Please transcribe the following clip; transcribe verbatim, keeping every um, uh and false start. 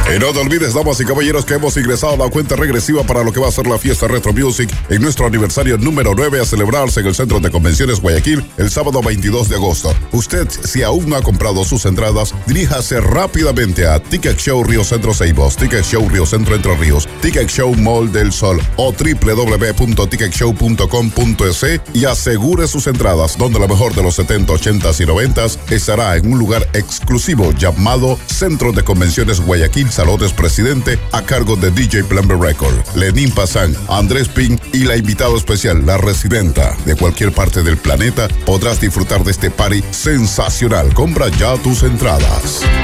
Y no te olvides, damas y caballeros, que hemos ingresado a la cuenta regresiva para lo que va a ser la fiesta Retro Music en nuestro aniversario número nueve a celebrarse en el Centro de Convenciones Guayaquil el sábado veintidós de agosto. Usted, si aún no ha comprado sus entradas, diríjase rápidamente a Ticket Show Río Centro Ceibos, Ticket Show Río Centro Entre Ríos, Ticket Show Mall del Sol o doble u doble u doble u punto ticket show punto com punto es y asegure sus entradas, donde lo mejor de los setenta, ochenta y noventa estará en un lugar exclusivo llamado Centro de Convenciones Guayaquil Salones Presidente, a cargo de D J Plumber Record, Lenín Pazán, Andrés Pin y la invitada especial, la residenta de cualquier parte del planeta. Podrás disfrutar de este party sensacional. Compra ya tus entradas.